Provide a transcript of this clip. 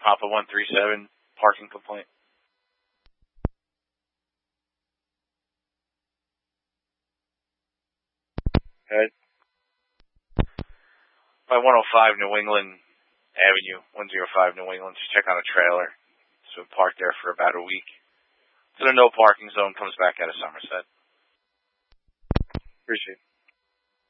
Papa 137 parking complaint. Right. By 105 New England Avenue, 105 New England. Just check on a trailer. So parked there for about a week. So the no parking zone comes back out of Somerset. Appreciate it.